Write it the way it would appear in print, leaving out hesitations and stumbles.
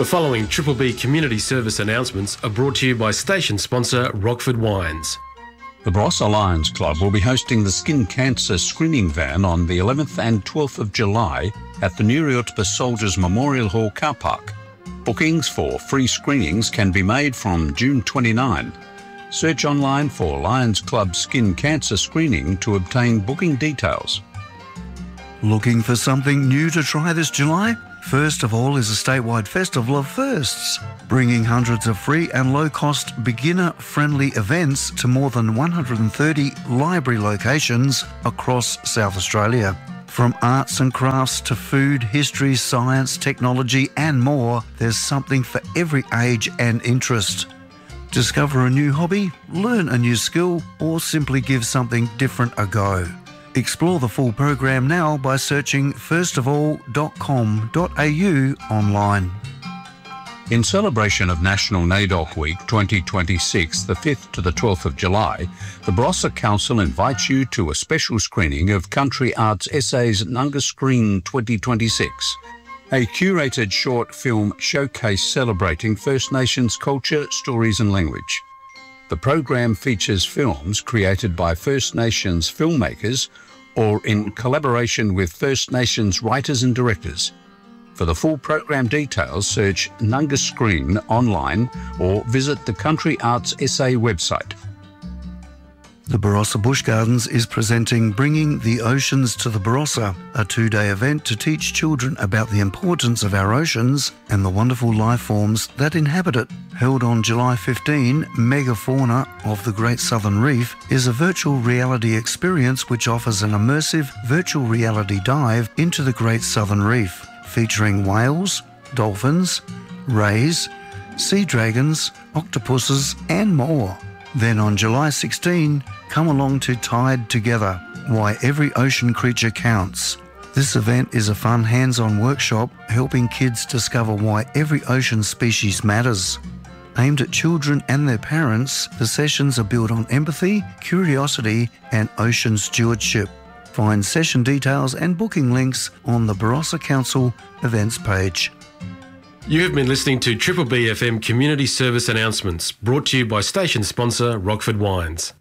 The following Triple B community service announcements are brought to you by station sponsor Rockford Wines. The Barossa Lions Club will be hosting the skin cancer screening van on the 11th and 12th of July at the Nuriotpa Soldiers Memorial Hall car park. Bookings for free screenings can be made from June 29. Search online for Lions Club Skin Cancer Screening to obtain booking details. Looking for something new to try this July? First of all is a statewide festival of firsts, bringing hundreds of free and low-cost beginner-friendly events to more than 130 library locations across South Australia. From arts and crafts to food, history, science, technology and more, there's something for every age and interest. Discover a new hobby, learn a new skill, or simply give something different a go. Explore the full program now by searching firstofall.com.au online. In celebration of National NAIDOC Week 2026, the 5th to the 12th of July, the Barossa Council invites you to a special screening of Country Arts Essays Nunga Screen 2026, a curated short film showcase celebrating First Nations culture, stories and language. The program features films created by First Nations filmmakers or in collaboration with First Nations writers and directors. For the full program details, search Nunga Screen online or visit the Country Arts SA website. The Barossa Bush Gardens is presenting Bringing the Oceans to the Barossa, a 2-day event to teach children about the importance of our oceans and the wonderful life forms that inhabit it. Held on July 15, Megafauna of the Great Southern Reef is a virtual reality experience which offers an immersive virtual reality dive into the Great Southern Reef, featuring whales, dolphins, rays, sea dragons, octopuses and more. Then on July 16, come along to Tide Together, Why Every Ocean Creature Counts. This event is a fun hands-on workshop helping kids discover why every ocean species matters. Aimed at children and their parents, the sessions are built on empathy, curiosity and ocean stewardship. Find session details and booking links on the Barossa Council events page. You have been listening to Triple B FM community service announcements brought to you by station sponsor Rockford Wines.